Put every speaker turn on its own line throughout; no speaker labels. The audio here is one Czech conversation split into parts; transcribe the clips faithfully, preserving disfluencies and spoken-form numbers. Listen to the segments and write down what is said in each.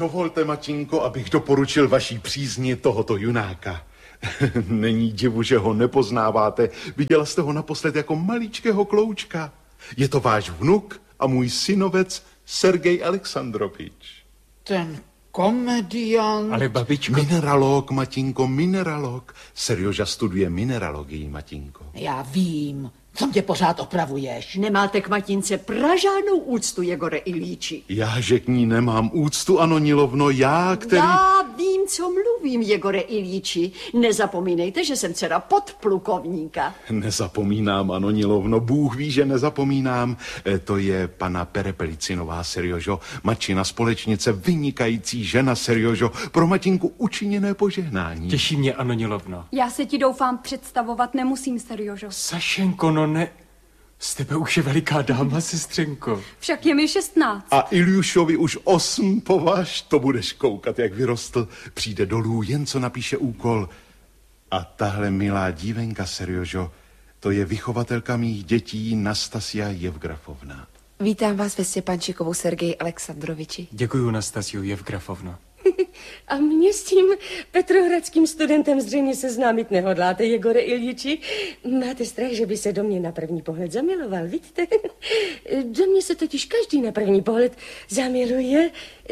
Dovolte, matinko, abych doporučil vaší přízni tohoto junáka. Není divu, že ho nepoznáváte. Viděla jste ho naposled jako maličkého kloučka. Je to váš vnuk a můj synovec Sergej Alexandrovič.
Ten komediant...
Ale babičko...
Mineralog, matinko, mineralog. Serjoža studuje mineralogii, matinko.
Já vím. Co mě pořád opravuješ?
Nemáte k matince pražádnou úctu, Jegore Ilíči.
Já, že k ní nemám úctu, Anonilovno, já, který...
Já vím, co mluvím, Jegore Ilíči. Nezapomínejte, že jsem dcera podplukovníka.
Nezapomínám, Anonilovno, Bůh ví, že nezapomínám. E, to je pana Perepelicinová, Serjožo, matčina společnice, vynikající žena, Serjožo, pro matinku učiněné požehnání.
Těší mě, Anonilovno.
Já se ti doufám představovat nemusím, Serjožo.
Sašenko, no ne... Z tebe už je veliká dáma, sestřenko.
Však je mi šestnáct.
A Iljušovi už osm, považ, to budeš koukat, jak vyrostl. Přijde dolů, jen co napíše úkol. A tahle milá dívenka, Serjožo, to je vychovatelka mých dětí Nastasia Jevgrafovna.
Vítám vás ve Stěpančikovu, Sergeji Alexandroviči.
Děkuju, Nastasiu Jevgrafovno.
A mě s tím petrohradským studentem zřejmě seznámit nehodláte, Jegore Iljiči. Máte strach, že by se do mě na první pohled zamiloval, vidíte? Do mě se totiž každý na první pohled zamiluje.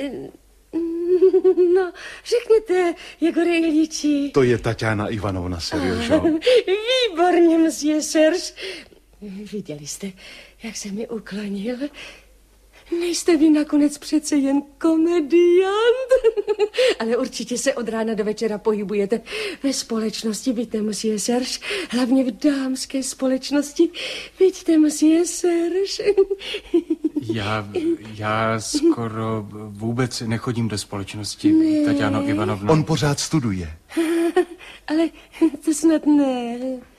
No, řekněte, Jegore Iljiči.
To je Tatiana Ivanovna, Serjožo.
Výborně, monsieur Serge. Viděli jste, jak se mi uklonil? Nejste vy nakonec přece jen komediant, ale určitě se od rána do večera pohybujete ve společnosti, víte, monsieur Serge, hlavně v dámské společnosti, vidíte, monsieur Serge.
Já, já skoro vůbec nechodím do společnosti, ne. Tatiano Ivanovno.
On pořád studuje.
Ale to snad ne.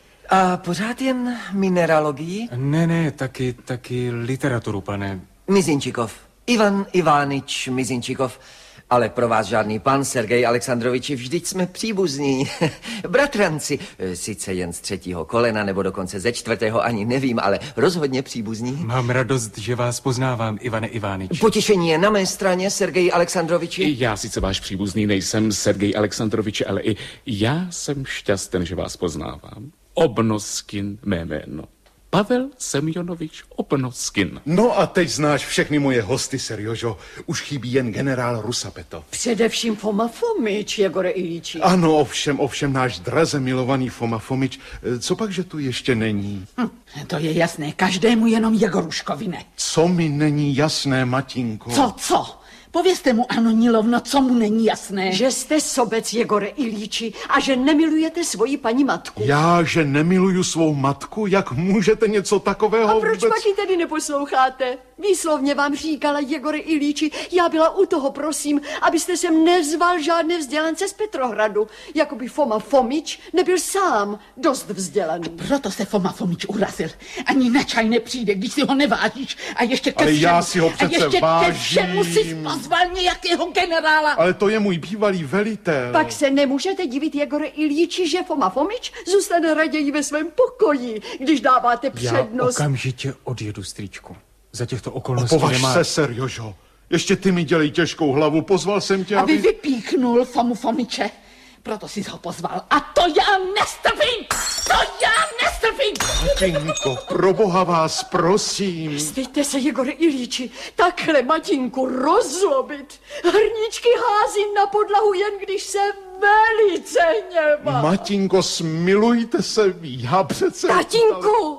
A pořád jen mineralogii?
Ne, ne, taky, taky literaturu, pane.
Mizinčikov. Ivan Ivánič Mizinčikov. Ale pro vás žádný pan, Sergej Alexandroviči, vždyť jsme příbuzní. Bratranci, sice jen z třetího kolena, nebo dokonce ze čtvrtého, ani nevím, ale rozhodně příbuzní.
Mám radost, že vás poznávám, Ivane Ivánič.
Potěšení je na mé straně, Sergej Alexandroviči.
Já sice váš příbuzný nejsem, Sergej Alexandroviči, ale i já jsem šťasten, že vás poznávám. Obnoskin mé jméno. Pavel Semjonovič Obnoskin.
No a teď znáš všechny moje hosty, Serjožo. Už chybí jen generál Rusapetov.
Především Foma Fomič, Jegore Ilíči.
Ano, ovšem, ovšem, náš draze milovaný Foma Fomič. Co pak, že tu ještě není?
Hm, to je jasné, každému jenom Jegoruškovi ne.
Co mi není jasné, matinko?
Co, co? Povězte mu, Anonilovno, co mu není jasné.
Že jste sobec, Jegore Ilíči, a že nemilujete svoji paní matku.
Já, že nemiluju svou matku? Jak můžete něco takového
A proč
vůbec...
pak ji tedy neposloucháte? Výslovně vám říkala, Jegore Ilíči, já byla u toho, prosím, abyste sem nezval žádné vzdělance z Petrohradu. Jakoby Foma Fomič nebyl sám dost vzdělaný.
A proto se Foma Fomič urazil. Ani na čaj nepřijde, když si ho nevážíš. A ještě ke
Ale
všemu,
já si ho přece
a ještě
vážím.
ke všemu si pozval nějakého generála.
Ale to je můj bývalý velitel.
Pak se nemůžete divit, Jegore Ilíči, že Foma Fomič zůstane raději ve svém pokoji, když dáváte přednost.
Já okamžitě odjedu, strýčku. Za těchto okolností
Opovaž
nemá...
se, Serjožo. Ještě ty mi dělej těžkou hlavu. Pozval jsem tě,
aby...
aby...
vypíchnul Fomu Fomiče. Proto jsi ho pozval. A to já nestrpím! To já nestrpím!
Matinko, pro boha vás prosím.
Styďte se, Jegore Ilíči, takhle matinku rozlobit. Hrníčky házím na podlahu, jen když se velice hněvá.
Matinko, smilujte se, já přece...
Tatínku!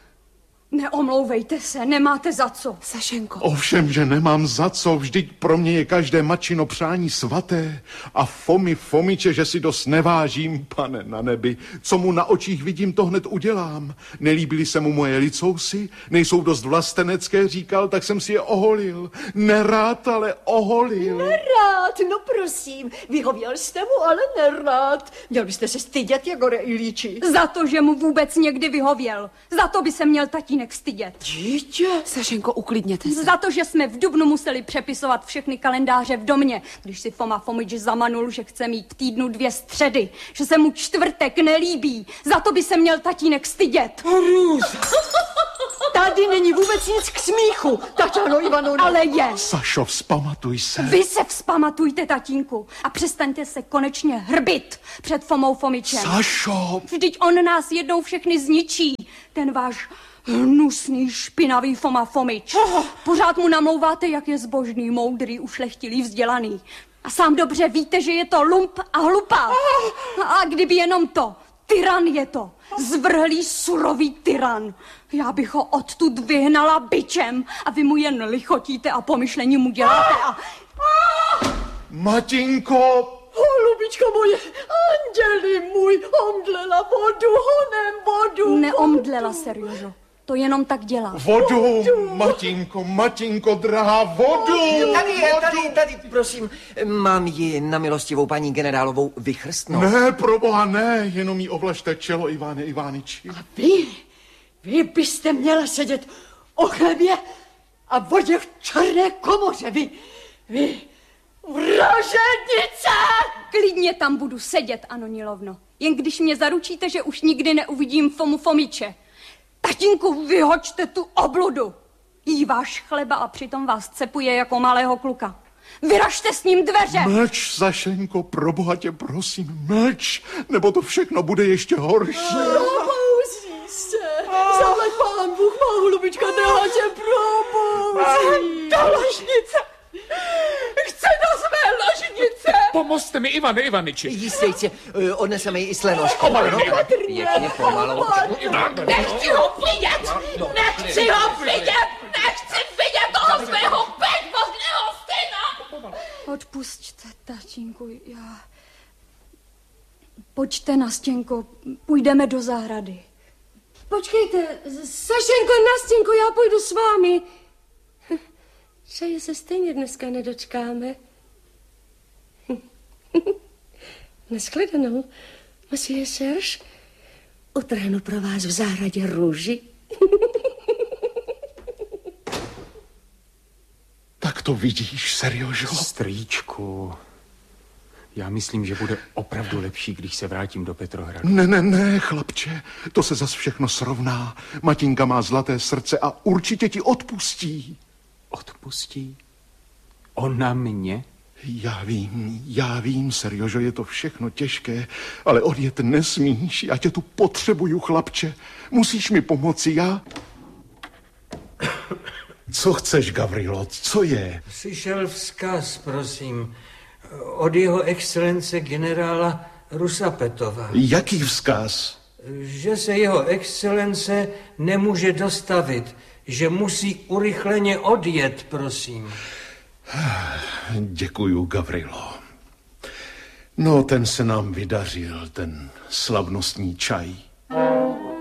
Neomlouvejte se, nemáte za co.
Sašenko.
Ovšem, že nemám za co, vždyť pro mě je každé matčino přání svaté. A Fomy Fomiče, že si dost nevážím, pane na nebi. Co mu na očích vidím, to hned udělám. Nelíbily se mu moje licousy, nejsou dost vlastenecké, říkal, tak jsem si je oholil. Nerád, ale oholil.
Nerád, no prosím, vyhověl jste mu, ale nerád. Měl byste se stydět, Jegore Ilíči.
Za to, že mu vůbec někdy vyhověl. Za to by se měl tatínek stydět.
Dítě?
Sašenko, uklidněte se.
Za to, že jsme v dubnu museli přepisovat všechny kalendáře v domě, když si Foma Fomič zamanul, že chce mít v týdnu dvě středy, že se mu čtvrtek nelíbí. Za to by se měl tatínek stydět.
Růza.
Tady není vůbec nic k smíchu, Taťáno Ivanovno.
Ale je.
Sašo, vzpamatuj se.
Vy se vzpamatujte, tatínku, a přestaňte se konečně hrbit před Fomou Fomičem.
Sašo!
Vždyť on nás jednou všechny zničí, ten váš hnusný, špinavý Foma Fomič. Pořád mu namlouváte, jak je zbožný, moudrý, ušlechtilý, vzdělaný. A sám dobře víte, že je to lump a hlupák. A kdyby jenom to, tyran je to. Zvrhlý, surový tyran. Já bych ho odtud vyhnala bičem a vy mu jen lichotíte a pomyšlení mu děláte a...
Matinko!
Holubičko moje, anděli můj, omdlela vodu, honem vodu.
Neomdlela, Seriožo. To jenom tak dělá.
Vodu, vodu. Matinko, Matinko, drahá, vodu!
Tady je, tady, tady, prosím. Mám ji na milostivou paní generálovou vychrstnout.
Ne, proboha, ne, jenom jí ovlažte čelo, Iváne Ivániči.
A vy, vy byste měla sedět o chlebě a vodě v černé komoře, vy, vy, vražednice!
Klidně tam budu sedět, Anonilovno. Jen když mě zaručíte, že už nikdy neuvidím Fomu Fomiče. Tatínku, vyhoďte tu obludu. Jí váš chleba a přitom vás cepuje jako malého kluka. Vyražte s ním dveře.
Mlč, Sašenko, proboha tě prosím, mlč, nebo to všechno bude ještě horší.
Probouzí se. Zaplať pán Bůh, má holubička, tehla tě probouzí.
Do ložnice. Chce do své ložnice.
Pomozte mi, Ivane Ivaniči.
Jistě, jistě, odneseme ji i s lenožkou. Pěkně pomalu.
Nechci ho vidět, nechci ho vidět, nechci vidět toho svého bezmozného syna.
Odpusťte, tatínku, já... Pojďte na stěnko, půjdeme do zahrady.
Počkejte, Sašenko, na stěnku, já půjdu s vámi. Že se stejně dneska nedočkáme. Nashledanou, monsieur Serge. Utrhnu pro vás v zahradě růži.
Tak to vidíš, Seriožo?
Strýčku, já myslím, že bude opravdu lepší, když se vrátím do Petrohradu.
Ne, ne, ne, chlapče, to se zas všechno srovná. Matinka má zlaté srdce a určitě ti odpustí.
Odpustí? Ona mě?
Já vím, já vím, Seriožo, je to všechno těžké, ale odjet nesmíš, já tě tu potřebuju, chlapče. Musíš mi pomoci, já... Co chceš, Gavrilo, co je?
Slyšel vzkaz, prosím, od jeho excelence generála Rusapetova.
Jaký vzkaz?
Že se jeho excelence nemůže dostavit, že musí urychleně odjet, prosím.
Děkuju, Gavrilo. No, ten se nám vydařil, ten slavnostní čaj.